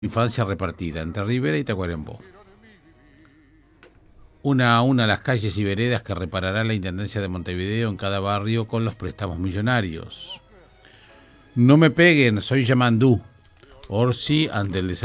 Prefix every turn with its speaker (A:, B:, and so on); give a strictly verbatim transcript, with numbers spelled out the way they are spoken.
A: Infancia repartida entre Rivera y Tacuarembó. Una a una las calles y veredas que reparará la Intendencia de Montevideo en cada barrio con los préstamos millonarios. No me peguen, soy Yamandú. Orsi ante el desafío.